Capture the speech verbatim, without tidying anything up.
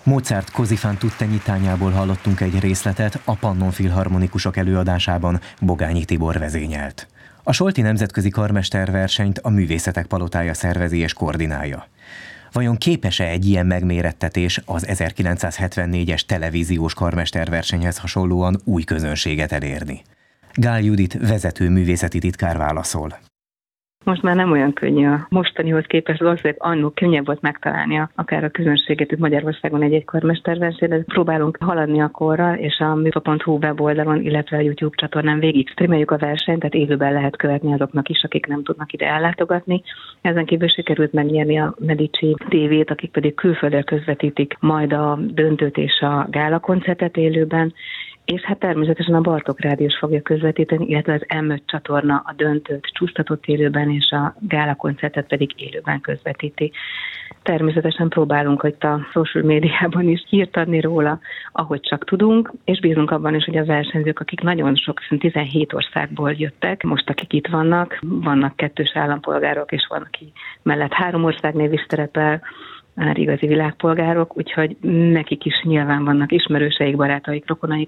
Mozart Così fan tutte nyitányából hallottunk egy részletet, a Pannon Filharmonikusok előadásában Bogányi Tibor vezényelt. A Solti Nemzetközi Karmesterversenyt a Művészetek Palotája szervezi és koordinálja. Vajon képes-e egy ilyen megmérettetés az ezerkilencszázhetvennégyes televíziós karmesterversenyhez hasonlóan új közönséget elérni? Gál Judit vezető művészeti titkár válaszol. Most már nem olyan könnyű a mostanihoz képest, valószínűleg annó könnyebb volt megtalálni akár a közönséget itt Magyarországon egy-egy karmesterversenyre. Próbálunk haladni a korral, és a műfa pont hu weboldalon, illetve a YouTube csatornán végig streameljük a versenyt, tehát élőben lehet követni azoknak is, akik nem tudnak ide ellátogatni. Ezen kívül sikerült megnyerni a Medici té vét, akik pedig külföldre közvetítik majd a döntőt és a gála koncertet élőben. És hát természetesen a Bartók Rádió is fogja közvetíteni, illetve az em öt csatorna a döntőt csúsztatott élőben, és a gála koncertet pedig élőben közvetíti. Természetesen próbálunk, hogy a social médiában is hírt adni róla, ahogy csak tudunk, és bízunk abban is, hogy a versenyzők, akik nagyon sok, tizenhét országból jöttek, most akik itt vannak, vannak kettős állampolgárok, és van, aki mellett három országnév is szerepel, már igazi világpolgárok, úgyhogy nekik is nyilván vannak ismerőseik, barátaik, rokonaik,